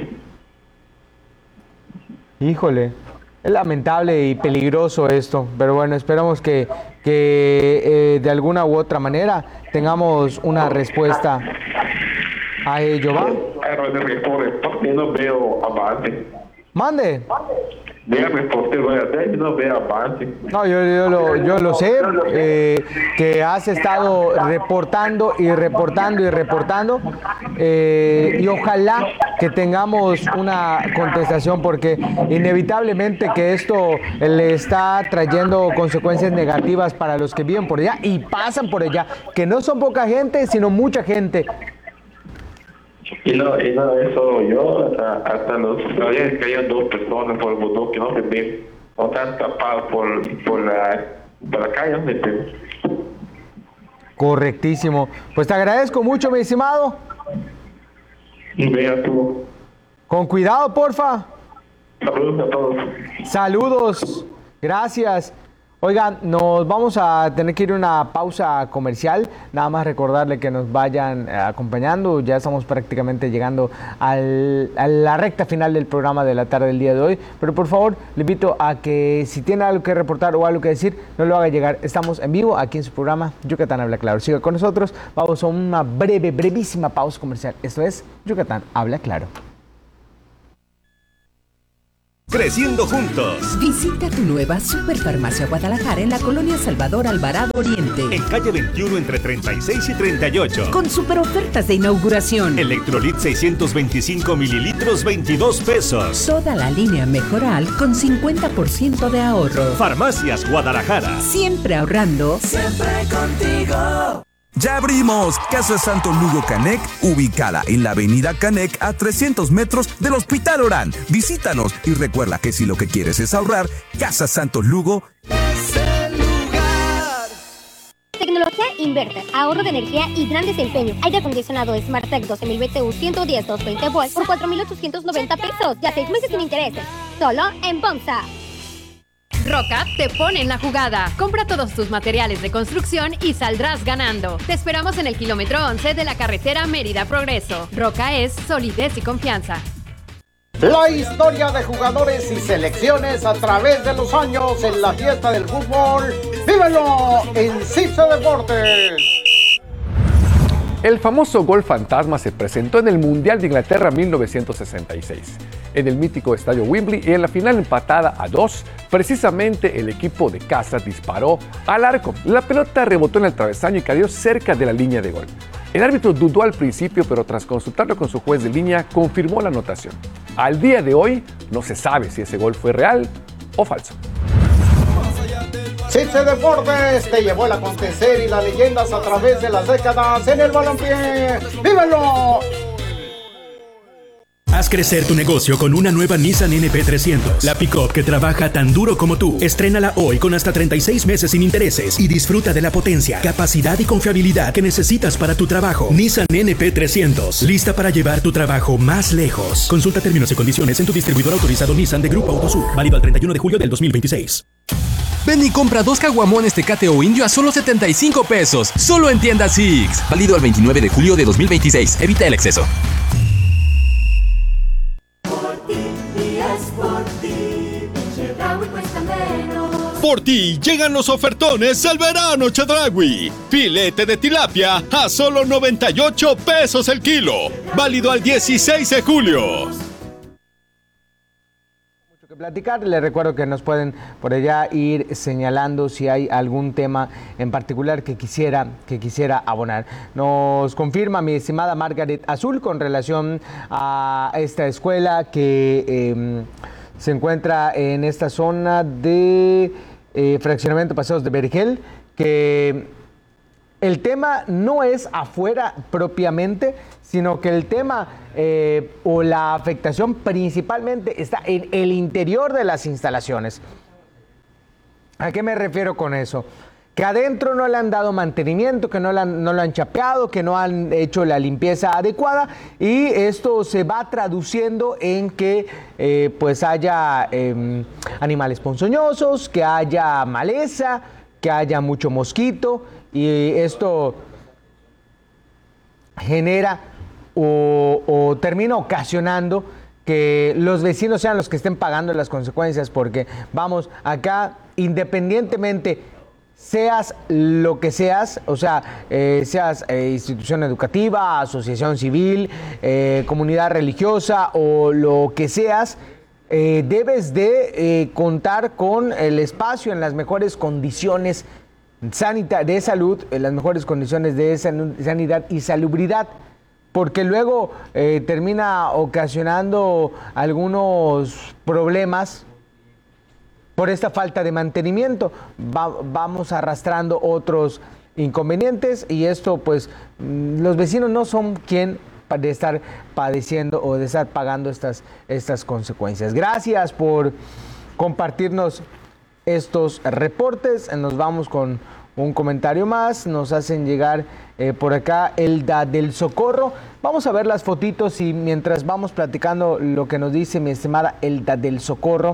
Híjole. Es lamentable y peligroso esto, pero bueno, esperamos que, que eh, de alguna u otra manera tengamos una respuesta a ello, ¿va? Yo no veo avance. Mande. Vea reportero, yo no veo avance. No, yo, yo, lo, yo lo sé, eh, que has estado reportando y reportando y reportando, eh, y ojalá que tengamos una contestación, porque inevitablemente que esto le está trayendo consecuencias negativas para los que viven por allá y pasan por allá, que no son poca gente, sino mucha gente. Y no, y no es solo yo, hasta, hasta los todavía caían dos personas por el botón que no se ven, o están tapados por, por, la, por la calle donde te... Correctísimo. Pues te agradezco mucho, mi estimado. Y vea tú. Con cuidado, porfa. Saludos a todos. Saludos. Gracias. Oigan, nos vamos a tener que ir a una pausa comercial. Nada más recordarle que nos vayan acompañando. Ya estamos prácticamente llegando al, a la recta final del programa de la tarde del día de hoy. Pero por favor, le invito a que si tiene algo que reportar o algo que decir, no lo haga llegar. Estamos en vivo aquí en su programa Yucatán Habla Claro. Siga con nosotros. Vamos a una breve, brevísima pausa comercial. Esto es Yucatán Habla Claro. Creciendo juntos. Visita tu nueva Superfarmacia Guadalajara en la colonia Salvador Alvarado Oriente. En calle veintiuno entre treinta y seis y treinta y ocho. Con super ofertas de inauguración. Electrolit seiscientos veinticinco mililitros, veintidós pesos. Toda la línea Mejoral con cincuenta por ciento de ahorro. Farmacias Guadalajara. Siempre ahorrando. Siempre contigo. Ya abrimos Casa Santo Lugo Canec, ubicada en la avenida Canec a trescientos metros del Hospital Orán. Visítanos y recuerda que si lo que quieres es ahorrar, Casa Santo Lugo es el lugar. Tecnología inverter, ahorro de energía y gran desempeño. Aire acondicionado SmartTech doce mil B T U ciento diez, doscientos veinte volts por cuatro mil ochocientos noventa pesos. Ya seis meses sin intereses. Solo en Pomsa. Roca te pone en la jugada. Compra todos tus materiales de construcción y saldrás ganando. Te esperamos en el kilómetro once de la carretera Mérida Progreso. Roca es solidez y confianza. La historia de jugadores y selecciones a través de los años en la fiesta del fútbol. ¡Vívelo en Cipse Deportes! El famoso gol fantasma se presentó en el Mundial de Inglaterra mil novecientos sesenta y seis, en el mítico estadio Wembley, y en la final empatada a dos, precisamente el equipo de casa disparó al arco. La pelota rebotó en el travesaño y cayó cerca de la línea de gol. El árbitro dudó al principio, pero tras consultarlo con su juez de línea, confirmó la anotación. Al día de hoy, no se sabe si ese gol fue real o falso. Cipse Deportes te llevó el acontecer y las leyendas a través de las décadas en el balompié. ¡Vívelo! Haz crecer tu negocio con una nueva Nissan N P trescientos. La pick-up que trabaja tan duro como tú. Estrénala hoy con hasta treinta y seis meses sin intereses y disfruta de la potencia, capacidad y confiabilidad que necesitas para tu trabajo. Nissan N P trescientos. Lista para llevar tu trabajo más lejos. Consulta términos y condiciones en tu distribuidor autorizado Nissan de Grupo Autosur. Válido al treinta y uno de julio del dos mil veintiséis. Ven y compra dos caguamones Tecate o Indio a solo setenta y cinco pesos. Solo en Tienda Six. Válido al veintinueve de julio de dos mil veintiséis. Evita el exceso. Por ti llegan los ofertones al verano Chedraui. Filete de tilapia a solo noventa y ocho pesos el kilo. Válido al dieciséis de julio. Mucho que platicar. Les recuerdo que nos pueden por allá ir señalando si hay algún tema en particular que quisiera, que quisiera abonar. Nos confirma mi estimada Margaret Azul con relación a esta escuela que eh, se encuentra en esta zona de Eh, fraccionamiento Paseos de Vergel, que el tema no es afuera propiamente, sino que el tema eh, o la afectación principalmente está en el interior de las instalaciones. ¿A qué me refiero con eso? Que adentro no le han dado mantenimiento, que no, la, no lo han chapeado, que no han hecho la limpieza adecuada, y esto se va traduciendo en que eh, pues haya eh, animales ponzoñosos, que haya maleza, que haya mucho mosquito, y esto genera o, o termina ocasionando que los vecinos sean los que estén pagando las consecuencias, porque vamos, acá independientemente seas lo que seas, o sea, eh, seas eh, institución educativa, asociación civil, eh, comunidad religiosa o lo que seas, eh, debes de eh, contar con el espacio en las mejores condiciones sanita- de salud, en las mejores condiciones de san- sanidad y salubridad, porque luego eh, termina ocasionando algunos problemas por esta falta de mantenimiento. Va, vamos arrastrando otros inconvenientes y esto pues los vecinos no son quien de estar padeciendo o de estar pagando estas, estas consecuencias. Gracias por compartirnos estos reportes. Nos vamos con un comentario más. Nos hacen llegar eh, por acá Elda del Socorro. Vamos a ver las fotitos y mientras vamos platicando lo que nos dice mi estimada Elda del Socorro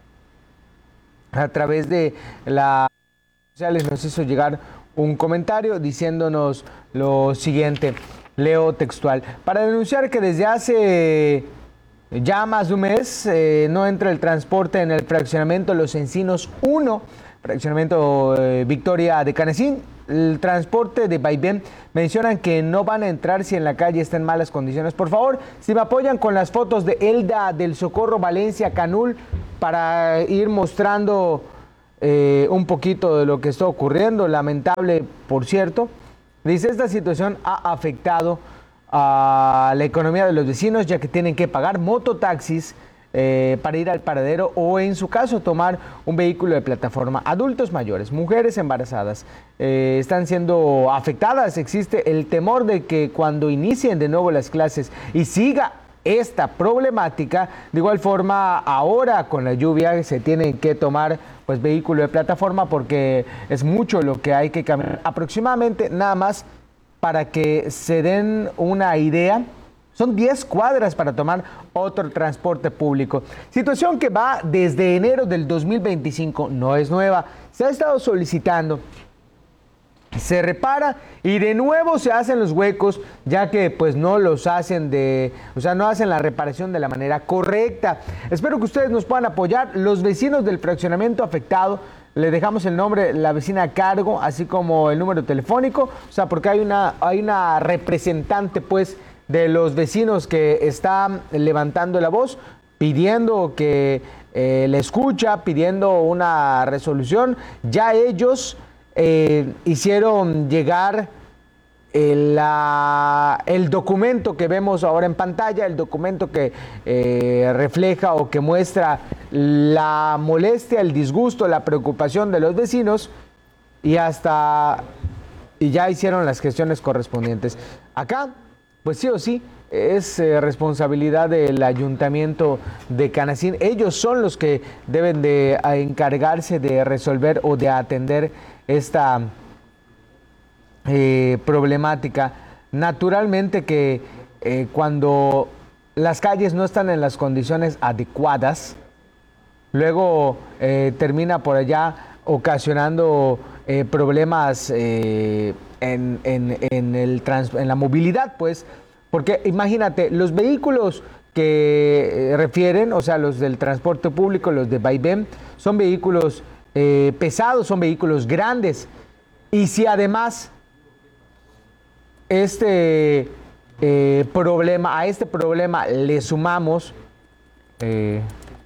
a través de las redes sociales, nos hizo llegar un comentario diciéndonos lo siguiente. Leo textual. Para denunciar que desde hace ya más de un mes eh, no entra el transporte en el fraccionamiento Los Encinos uno, fraccionamiento eh, Victoria de Canacín. El transporte de Vaivén mencionan que no van a entrar si en la calle está en malas condiciones. Por favor, si me apoyan con las fotos de Elda del Socorro, Valencia, Canul, para ir mostrando eh, un poquito de lo que está ocurriendo. Lamentable, por cierto. Dice, esta situación ha afectado a la economía de los vecinos, ya que tienen que pagar mototaxis eh, para ir al paradero o, en su caso, tomar un vehículo de plataforma. Adultos mayores, mujeres embarazadas eh, están siendo afectadas. Existe el temor de que cuando inicien de nuevo las clases y siga esta problemática, de igual forma ahora con la lluvia se tienen que tomar pues vehículo de plataforma porque es mucho lo que hay que caminar. Aproximadamente, nada más para que se den una idea, son diez cuadras para tomar otro transporte público. Situación que va desde enero del dos mil veinticinco, no es nueva, se ha estado solicitando. Se repara y de nuevo se hacen los huecos, ya que pues no los hacen de, o sea, no hacen la reparación de la manera correcta. Espero que ustedes nos puedan apoyar. Los vecinos del fraccionamiento afectado, le dejamos el nombre, la vecina a cargo, así como el número telefónico, o sea, porque hay una, hay una representante pues de los vecinos que está levantando la voz, pidiendo que eh, le escucha, pidiendo una resolución. Ya ellos Eh, hicieron llegar el, la, el documento que vemos ahora en pantalla, el documento que eh, refleja o que muestra la molestia, el disgusto, la preocupación de los vecinos, y hasta y ya hicieron las gestiones correspondientes. Acá, pues sí o sí, es eh, responsabilidad del ayuntamiento de Canacín. Ellos son los que deben de encargarse de resolver o de atender esta eh, problemática. Naturalmente que eh, cuando las calles no están en las condiciones adecuadas, luego eh, termina por allá ocasionando eh, problemas eh, en, en, en, el trans, en la movilidad, pues, porque imagínate, los vehículos que eh, refieren, o sea, los del transporte público, los de Vaivén, son vehículos Eh, pesados, son vehículos grandes, y si además este eh, problema, a este problema le sumamos eh,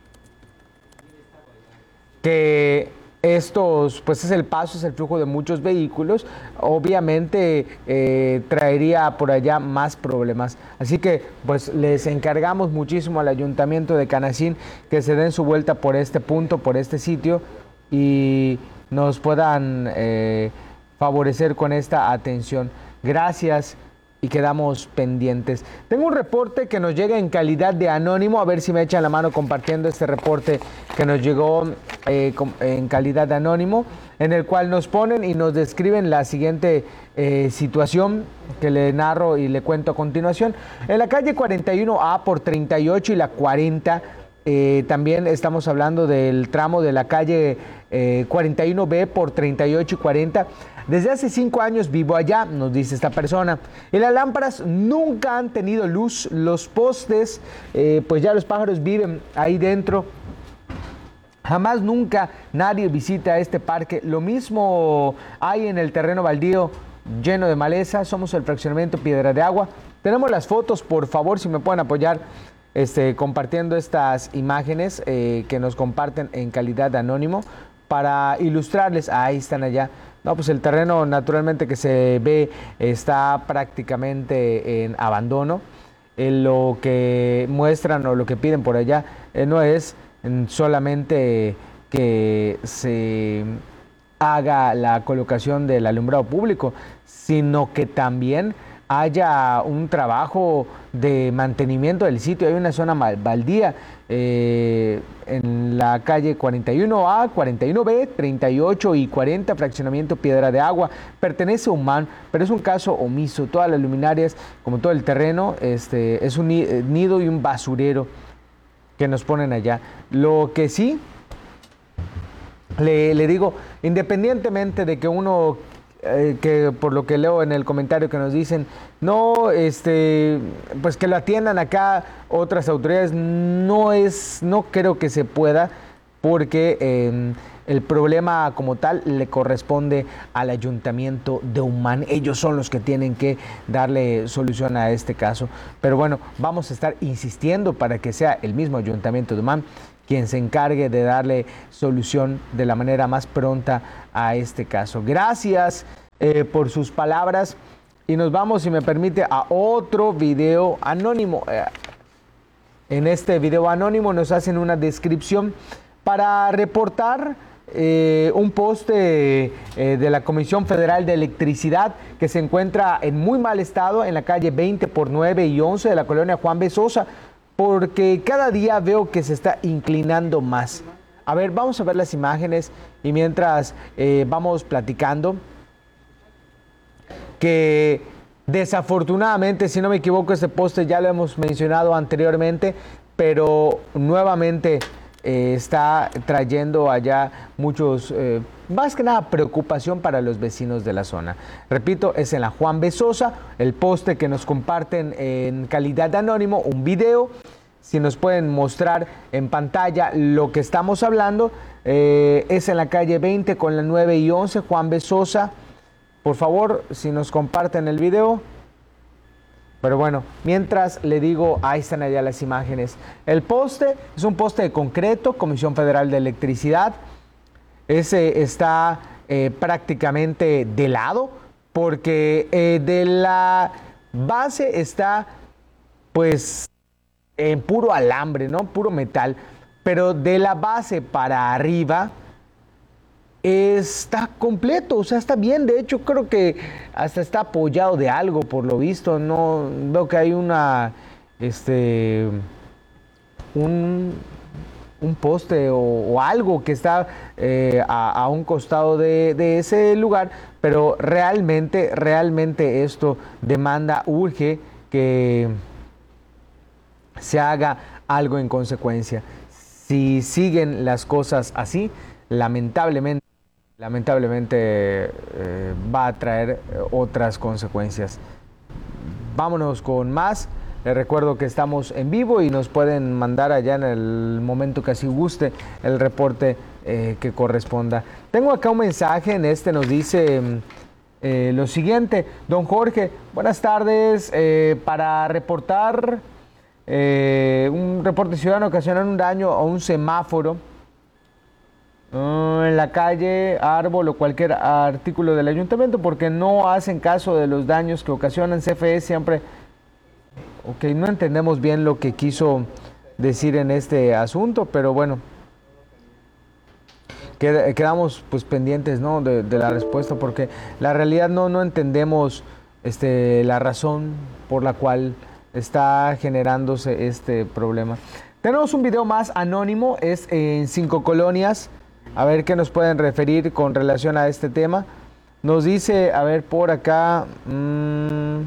que estos, pues es el paso, es el flujo de muchos vehículos, obviamente eh, traería por allá más problemas. Así que pues les encargamos muchísimo al ayuntamiento de Canacín que se den su vuelta por este punto, por este sitio, y nos puedan eh, favorecer con esta atención. Gracias y quedamos pendientes. Tengo un reporte que nos llega en calidad de anónimo, a ver si me echan la mano compartiendo este reporte que nos llegó eh, en calidad de anónimo, en el cual nos ponen y nos describen la siguiente eh, situación que le narro y le cuento a continuación. En la calle cuarenta y uno A por treinta y ocho y la cuarenta, Eh, también estamos hablando del tramo de la calle eh, cuarenta y uno B por treinta y ocho y cuarenta. Desde hace cinco años vivo allá, nos dice esta persona, y las lámparas nunca han tenido luz, los postes, eh, pues ya los pájaros viven ahí dentro. Jamás, nunca nadie visita este parque. Lo mismo hay en el terreno baldío lleno de maleza. Somos el fraccionamiento Piedra de Agua. Tenemos las fotos, por favor, si me pueden apoyar Este, compartiendo estas imágenes eh, que nos comparten en calidad de anónimo para ilustrarles. Ahí están allá. No, pues el terreno naturalmente que se ve está prácticamente en abandono. Eh, lo que muestran o lo que piden por allá eh, no es solamente que se haga la colocación del alumbrado público, sino que también haya un trabajo de mantenimiento del sitio. Hay una zona baldía eh, en la calle cuarenta y uno A, cuarenta y uno B, treinta y ocho y cuarenta, fraccionamiento Piedra de Agua. Pertenece a Human, pero es un caso omiso. Todas las luminarias, como todo el terreno, este, es un nido y un basurero que nos ponen allá. Lo que sí, le, le digo, independientemente de que uno... Eh, que por lo que leo en el comentario que nos dicen, no, este, pues que lo atiendan acá otras autoridades, no es, no creo que se pueda, porque eh, el problema como tal le corresponde al ayuntamiento de Humán. Ellos son los que tienen que darle solución a este caso. Pero bueno, vamos a estar insistiendo para que sea el mismo ayuntamiento de Humán quien se encargue de darle solución de la manera más pronta a este caso. Gracias eh, por sus palabras y nos vamos, si me permite, a otro video anónimo. Eh, en este video anónimo nos hacen una descripción para reportar eh, un poste eh, de la Comisión Federal de Electricidad que se encuentra en muy mal estado en la calle veinte por nueve y once de la colonia Juan B. Sosa, porque cada día veo que se está inclinando más. A ver, vamos a ver las imágenes y mientras eh, vamos platicando, que desafortunadamente, si no me equivoco, este poste ya lo hemos mencionado anteriormente, pero nuevamente eh, está trayendo allá muchos, eh, más que nada preocupación para los vecinos de la zona. Repito, es en la Juan B. Sosa, el poste que nos comparten en calidad de anónimo, un video. Si nos pueden mostrar en pantalla lo que estamos hablando, eh, es en la calle veinte con la nueve y once, Juan B. Sosa. Por favor, si nos comparten el video. Pero bueno, mientras le digo, ahí están allá las imágenes. El poste es un poste de concreto, Comisión Federal de Electricidad. Ese está eh, prácticamente de lado, porque eh, de la base está pues en puro alambre, ¿no? Puro metal. Pero de la base para arriba está completo, o sea, está bien. De hecho, creo que hasta está apoyado de algo, por lo visto. No veo que hay una, este, un, un poste o, o algo que está eh, a, a un costado de, de ese lugar, pero realmente, realmente esto demanda, urge que se haga algo en consecuencia. Si siguen las cosas así, lamentablemente, lamentablemente eh, va a traer eh, otras consecuencias. Vámonos con más. Les recuerdo que estamos en vivo y nos pueden mandar allá en el momento que así guste el reporte eh, que corresponda. Tengo acá un mensaje, en este nos dice eh, lo siguiente. Don Jorge, buenas tardes. Eh, para reportar eh, un reporte ciudadano ocasionando un daño a un semáforo Uh, en la calle, árbol o cualquier artículo del ayuntamiento, porque no hacen caso de los daños que ocasionan. C F E siempre... Ok, no entendemos bien lo que quiso decir en este asunto, pero bueno, qued quedamos pues pendientes, ¿no?, de, de la respuesta, porque la realidad no, no entendemos este, la razón por la cual está generándose este problema. Tenemos un video más anónimo, es en cinco colonias. A ver qué nos pueden referir con relación a este tema. Nos dice, a ver, por acá. Mmm,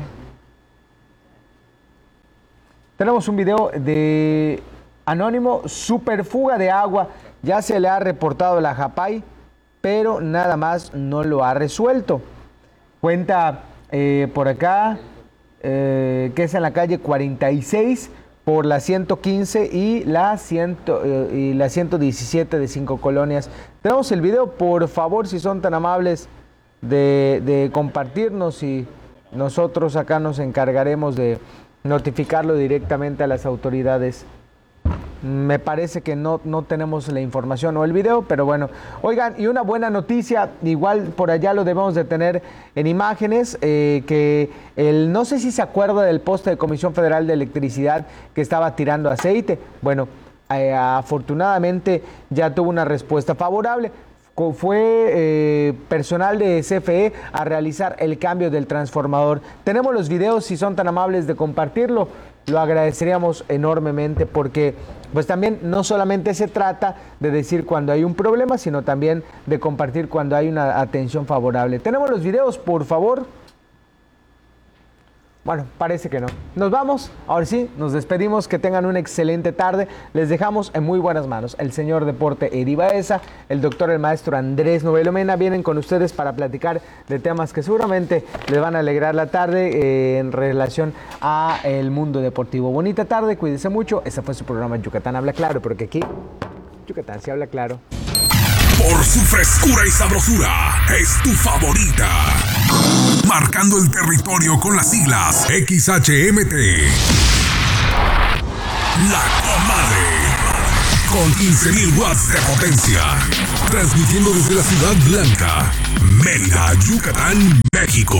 tenemos un video de anónimo, superfuga de agua. Ya se le ha reportado a la Japay, pero nada más no lo ha resuelto. Cuenta eh, por acá eh, que es en la calle cuarenta y seis por la ciento quince y la, cien, eh, y la ciento diecisiete de cinco colonias. Tenemos el video, por favor, si son tan amables de, de compartirnos, y nosotros acá nos encargaremos de notificarlo directamente a las autoridades. Me parece que no, no tenemos la información o el video, pero bueno. Oigan, y una buena noticia, igual por allá lo debemos de tener en imágenes, eh, que el, no sé si se acuerda del poste de Comisión Federal de Electricidad que estaba tirando aceite. Bueno, eh, afortunadamente ya tuvo una respuesta favorable. fue eh, personal de C F E a realizar el cambio del transformador. Tenemos los videos, si son tan amables de compartirlo, lo agradeceríamos enormemente, porque pues también no solamente se trata de decir cuando hay un problema, sino también de compartir cuando hay una atención favorable. ¿Tenemos los videos, por favor? Bueno, parece que no. Nos vamos, ahora sí, nos despedimos, que tengan una excelente tarde. Les dejamos en muy buenas manos. El señor Deporte Eri Baeza, el doctor, el maestro Andrés Novelo Mena, vienen con ustedes para platicar de temas que seguramente les van a alegrar la tarde eh, en relación a el mundo deportivo. Bonita tarde, cuídense mucho. Este fue su programa Yucatán Habla Claro, porque aquí Yucatán se habla claro. Por su frescura y sabrosura, es tu favorita. Marcando el territorio con las siglas X H M T. La Comadre. Con quince mil watts de potencia. Transmitiendo desde la Ciudad Blanca, Mérida, Yucatán, México.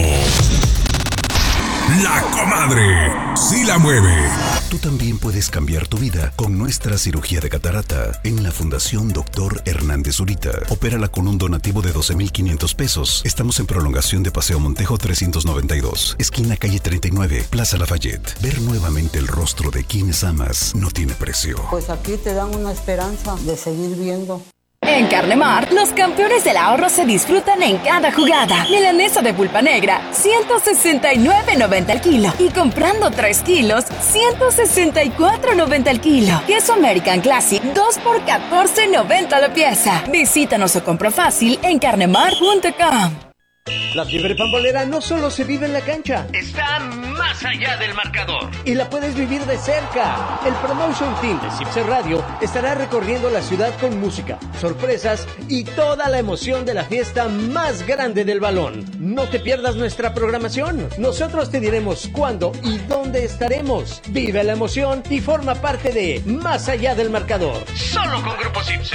La Comadre. Sí la mueve. Tú también puedes cambiar tu vida con nuestra cirugía de catarata en la Fundación Doctor Hernández Zurita. Opérala con un donativo de doce mil quinientos pesos. Estamos en prolongación de Paseo Montejo trescientos noventa y dos, esquina calle treinta y nueve, Plaza Lafayette. Ver nuevamente el rostro de quienes amas no tiene precio. Pues aquí te dan una esperanza de seguir viendo. En Carnemart, los campeones del ahorro se disfrutan en cada jugada. Milanesa de pulpa negra, ciento sesenta y nueve noventa el kilo. Y comprando tres kilos, ciento sesenta y cuatro noventa el kilo. Queso American Classic, dos por catorce noventa la pieza. Visítanos o compra fácil en carnemart punto com. La fiebre pambolera no solo se vive en la cancha, está más allá del marcador. Y la puedes vivir de cerca. El Promotion Team de Cipse Radio estará recorriendo la ciudad con música, sorpresas y toda la emoción de la fiesta más grande del balón. No te pierdas nuestra programación. Nosotros te diremos cuándo y dónde estaremos. Vive la emoción y forma parte de Más allá del marcador. Solo con Grupo Cipse.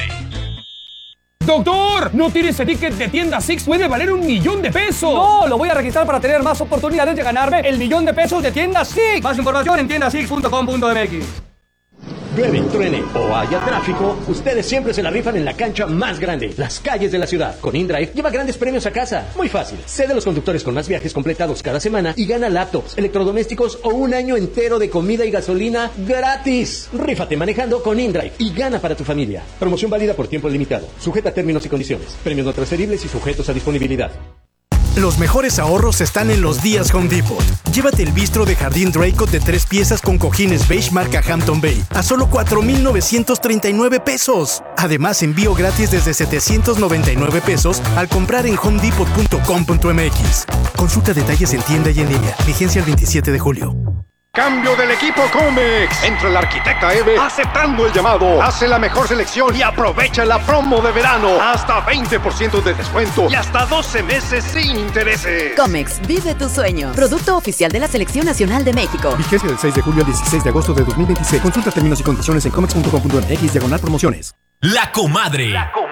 ¡Doctor! ¿No tienes ese ticket de tienda Six? ¡Puede valer un millón de pesos! No, lo voy a registrar para tener más oportunidades de ganarme el millón de pesos de tienda Six. Más información en tienda six punto com punto m x. Llueve, truene o haya tráfico, ustedes siempre se la rifan en la cancha más grande, las calles de la ciudad. Con InDrive lleva grandes premios a casa. Muy fácil. Sé de los conductores con más viajes completados cada semana y gana laptops, electrodomésticos o un año entero de comida y gasolina gratis. Rífate manejando con InDrive y gana para tu familia. Promoción válida por tiempo limitado. Sujeta a términos y condiciones. Premios no transferibles y sujetos a disponibilidad. Los mejores ahorros están en los días Home Depot. Llévate el bistro de jardín Draycott de tres piezas con cojines beige marca Hampton Bay a solo cuatro mil novecientos treinta y nueve pesos. Además, envío gratis desde setecientos noventa y nueve pesos al comprar en home depot punto com punto m x. Consulta detalles en tienda y en línea. Vigencia el veintisiete de julio. Cambio del equipo Comex. Entra la arquitecta Eve aceptando el llamado. Hace la mejor selección y aprovecha la promo de verano. Hasta veinte por ciento de descuento y hasta doce meses sin intereses. Comex, vive tu sueño. Producto oficial de la Selección Nacional de México. Vigencia del seis de julio al dieciséis de agosto de dos mil veintiséis. Consulta términos y condiciones en comex punto com punto m x diagonal promociones. La Comadre. La Comadre.